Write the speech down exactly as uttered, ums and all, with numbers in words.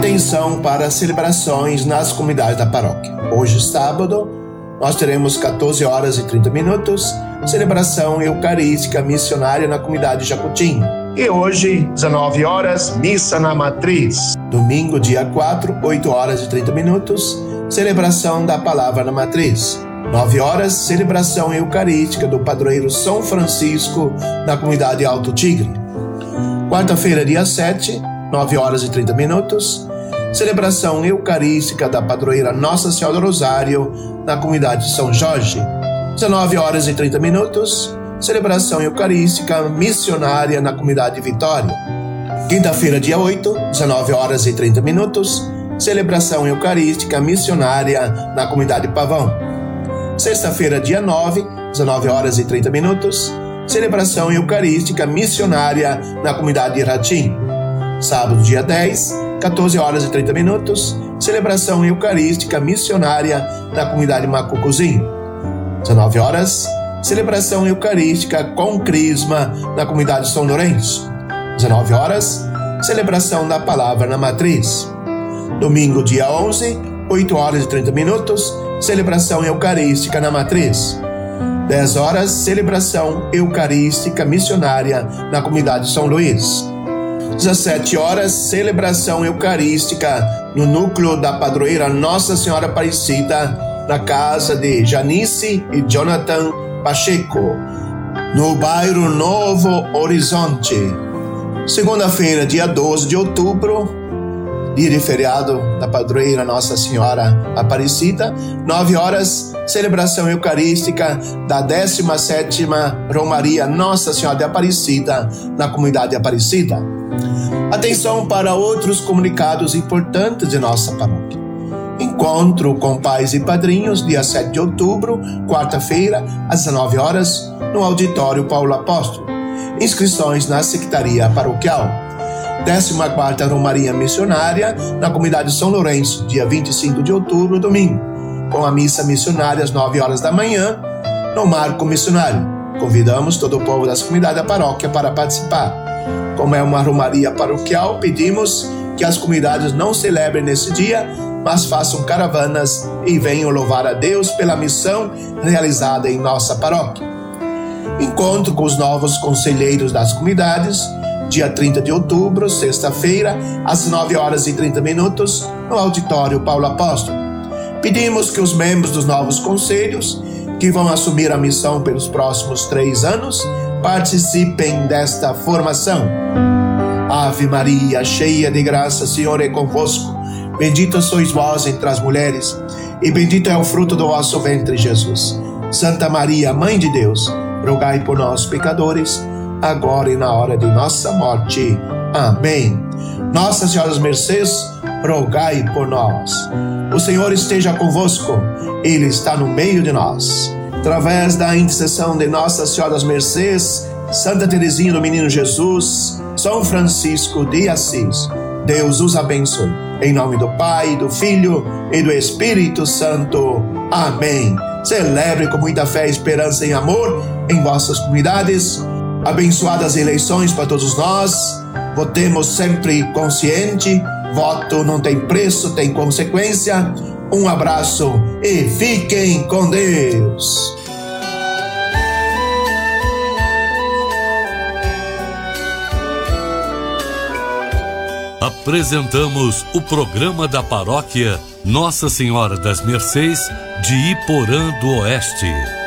Atenção para as celebrações nas comunidades da paróquia. Hoje, sábado, nós teremos quatorze horas e trinta minutos, celebração eucarística missionária na comunidade de Jacutinho. E hoje, dezenove horas, missa na matriz. Domingo, dia quatro, oito horas e trinta minutos, celebração da palavra na matriz. nove horas, celebração eucarística do padroeiro São Francisco na comunidade Alto Tigre. Quarta-feira, dia sete, nove horas e trinta minutos, celebração eucarística da padroeira Nossa Senhora do Rosário na comunidade de São Jorge. dezenove horas e trinta minutos, celebração eucarística missionária na comunidade de Vitória. Quinta-feira, dia oito, dezenove horas e trinta minutos, celebração eucarística missionária na comunidade de Pavão. Sexta-feira, dia nove, dezenove horas e trinta minutos, celebração eucarística missionária na comunidade de Iratim. Sábado, dia dez, quatorze horas e trinta minutos, celebração eucarística missionária na comunidade de Macucuzinho. dezenove horas, celebração eucarística com crisma na comunidade de São Lourenço. dezenove horas, celebração da palavra na matriz. Domingo, dia onze, oito horas e trinta minutos, celebração eucarística na matriz. dez horas, celebração eucarística missionária na comunidade de São Luís. dezessete horas, celebração eucarística no núcleo da padroeira Nossa Senhora Aparecida, na casa de Janice e Jonathan Pacheco, no bairro Novo Horizonte. Segunda-feira, dia doze de outubro, dia de feriado da padroeira Nossa Senhora Aparecida, nove horas, celebração eucarística da décima sétima Romaria Nossa Senhora de Aparecida, na comunidade de Aparecida. Atenção para outros comunicados importantes de nossa paróquia. Encontro com pais e padrinhos, dia sete de outubro, quarta-feira, às dezenove horas, no auditório Paulo Apóstolo. Inscrições na Secretaria Paroquial. décima quarta Romaria Missionária, na comunidade de São Lourenço, dia vinte e cinco de outubro, domingo, com a missa missionária às nove horas da manhã, no Marco Missionário. Convidamos todo o povo das comunidades da paróquia para participar. Como é uma romaria paroquial, pedimos que as comunidades não celebrem nesse dia, mas façam caravanas e venham louvar a Deus pela missão realizada em nossa paróquia. Encontro com os novos conselheiros das comunidades, dia trinta de outubro, sexta-feira, às nove horas e trinta minutos, no auditório Paulo Apóstolo. Pedimos que os membros dos novos conselhos, que vão assumir a missão pelos próximos três anos, participem desta formação. Ave Maria, cheia de graça, o Senhor é convosco. Bendita sois vós entre as mulheres, e bendito é o fruto do vosso ventre, Jesus. Santa Maria, Mãe de Deus, rogai por nós, pecadores, agora e na hora de nossa morte. Amém. Nossa Senhora das Mercês, rogai por nós. O Senhor esteja convosco, Ele está no meio de nós. Através da intercessão de Nossa Senhora das Mercês, Santa Teresinha do Menino Jesus, São Francisco de Assis, Deus os abençoe. Em nome do Pai, do Filho e do Espírito Santo. Amém. Celebre com muita fé, esperança e amor em vossas comunidades. Abençoadas eleições para todos nós. Votemos sempre consciente. Voto não tem preço, tem consequência. Um abraço e fiquem com Deus. Apresentamos o programa da paróquia Nossa Senhora das Mercês de Iporã do Oeste.